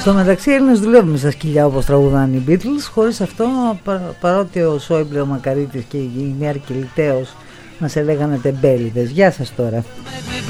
Στο μεταξύ, οι Έλληνες δουλεύουμε στα σκυλιά όπως τραγουδάνε οι Beatles. Χωρίς αυτό, παρότι ο Σόιμπλε, ο Μακαρίτης και η Μέρκελ τέος μας έλεγανε τεμπέληδες. Γεια σας τώρα.